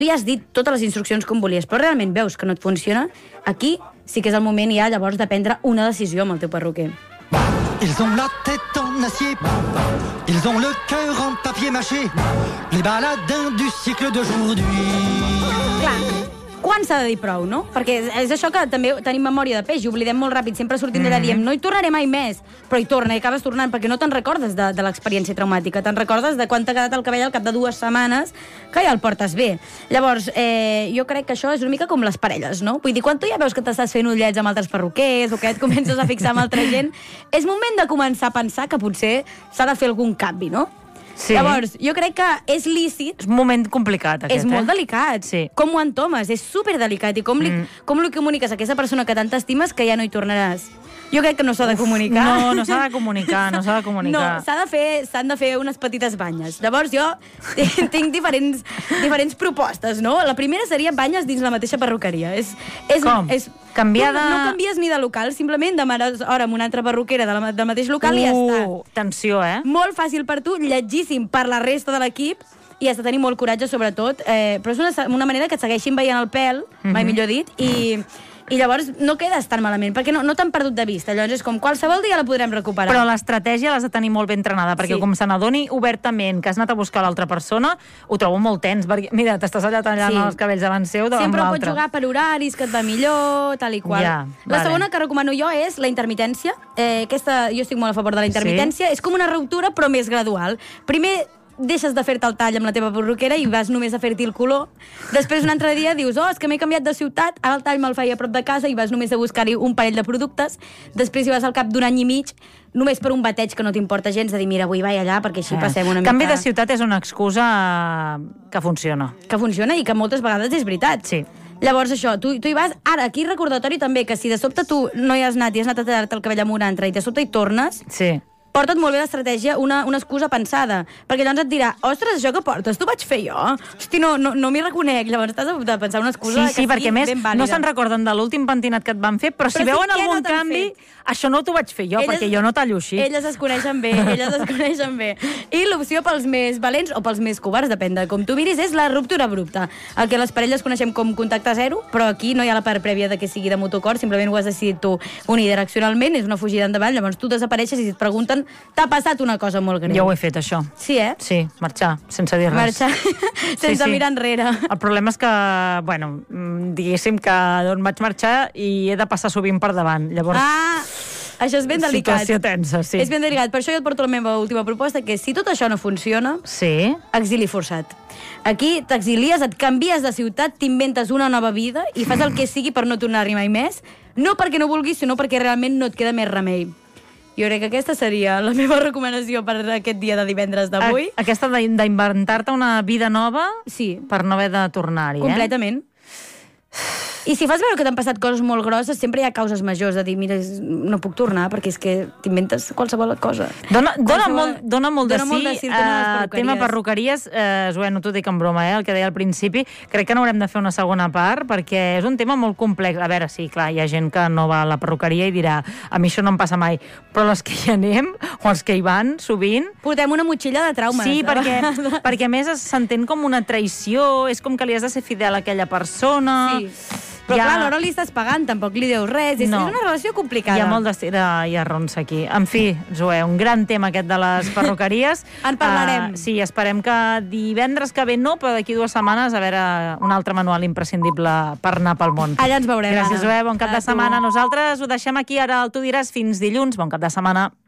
tu ja has dit totes les instruccions com volies, però realment veus que no et funciona, aquí sí que és el moment ja llavors de prendre una decisió amb el teu perruquer. Ils ont la tête en acier, ils ont le cœur en papier mâché, les baladins du siècle d'aujourd'hui. Clar, quan s'ha de dir prou, no? Perquè és això que també tenim memòria de peix i oblidem molt ràpid, sempre sortim d'allà diem no hi tornaré mai més, però hi torna i acabes tornant perquè no te'n recordes de l'experiència traumàtica, te'n recordes de quan t'ha quedat el cabell al cap de 2 setmanes que ja el portes bé. Llavors, jo crec que això és una mica com les parelles, no? Vull dir, quan tu ja veus que t'estàs fent ullets amb altres perruquers o que et comences a fixar amb altra gent, és moment de començar a pensar que potser s'ha de fer algun canvi, no? Sí. Llavors, jo crec que és lícit... És un moment complicat, aquest, És molt delicat. Sí. Com ho entomes? És superdelicat. I com li comuniques a aquesta persona que tant t'estimes que ja no hi tornaràs? Jo crec que no s'ha de comunicar. No s'ha de comunicar, no s'ha de comunicar. No, s'han de fer unes petites banyes. Llavors jo tinc diferents propostes, no? La primera seria banyes dins la mateixa perruqueria. Com? Canviar de... No canvies ni de local, simplement demanes hora amb una altra perruquera del mateix local i ja està. Tensió, Molt fàcil per tu, lletgíssim per la resta de l'equip, i has de tenir molt coratge, sobretot, però és una manera que et segueixin veient el pèl, mai millor dit, i llavors no quedes tan malament, perquè no t'han perdut de vista. Llavors és com qualsevol dia la podrem recuperar. Però l'estratègia l'has de tenir molt ben entrenada, perquè com se n'adoni obertament que has anat a buscar l'altra persona, ho trobo molt tens, perquè, mira, t'estàs allà tallant els cabells davant seu davant sempre l'altre. pots jugar per horaris, que et va millor, tal i qual. La segona que recomano jo és la intermitència. Jo estic molt a favor de la intermitència. És com una ruptura, però més gradual. Primer deixes de fer-te el tall amb la teva perruquera i vas només a fer-t'hi el color. Després un altre dia dius, és que m'he canviat de ciutat, ara el tall me'l feia a prop de casa i vas només a buscar-hi un parell de productes. Després hi vas al cap d'un any i mig, només per un bateig que no t'importa gens, de dir, mira, avui vaig allà perquè així passem una mica... Canvi de ciutat és una excusa que funciona. Que funciona i que moltes vegades és veritat. Sí. Llavors això, tu hi vas... Ara, aquí recordatori també, que si de sobte tu no hi has anat i has anat a tallar-te el cabell amb un altre i de sobte hi tornes... Sí. Porta't molt bé l'estratègia, una excusa pensada, perquè llavors et dirà, ostres, això que portes, t'ho vaig fer jo? Hosti, no m'hi reconec. Llavors t'has de pensar una excusa que sigui ben vàlida. Sí, perquè més no se'n recorden de l'últim pentinat que et van fer, però si veuen algun canvi, això no t'ho vaig fer jo, perquè jo no tallo així. Elles es coneixen bé, I l'opció pels més valents o pels més covards, depèn de com tu miris, és la ruptura abrupta. El que les parelles coneixem com contacte zero, però aquí no hi ha la part prèvia de que sigui de motocor, simplement ho has decidit tu unidireccionalment, és una fugida endavant, llavors tu desapareixes i et pregunten t'ha passat una cosa molt greu. Jo ho he fet, això. Sí, Sí, marxar, sense dir res. Marxar, sense mirar enrere. El problema és que, bueno, diguéssim que d'on vaig marxar i he de passar sovint per davant. Llavors... Això és ben delicat. Situació tensa, sí. És ben delicat. Per això jo et porto la meva última proposta, que si tot això no funciona, exili forçat. Aquí t'exilies, et canvies de ciutat, t'inventes una nova vida i fas el que sigui per no tornar-hi mai més, no perquè no vulguis, sinó perquè realment no et queda més remei. Jo crec que aquesta seria la meva recomanació per aquest dia de divendres d'avui. Aquesta d'inventar-te una vida nova per no haver de tornar-hi, Completament. I si fas veure que t'han passat coses molt grosses, sempre hi ha causes majors de dir, mira, no puc tornar, perquè és que t'inventes qualsevol cosa. Dona molt de sí. Tema perruqueries, Zoè, no t'ho dic en broma, el que deia al principi. Crec que n'haurem de fer una segona part, perquè és un tema molt complex. A veure, sí, clar, hi ha gent que no va a la perruqueria i dirà, a mi això no em passa mai. Però les que hi anem, o els que hi van, sovint... Portem una motxilla de traumes. Sí, perquè a més s'entén com una traïció, és com que li has de ser fidel a aquella persona... Sí. Però clar, alhora li estàs pagant, tampoc li deus res. És una relació complicada. Hi ha molt d'estira i arrons aquí. En fi, Zoè, un gran tema aquest de les perruqueries. En parlarem. Sí, esperem que divendres que ve no, però d'aquí 2 setmanes a veure un altre manual imprescindible per anar pel món. Allà ens veurem, Gràcies, Zoè, bon cap de setmana. Nosaltres ho deixem aquí, ara el Tu diràs, fins dilluns. Bon cap de setmana.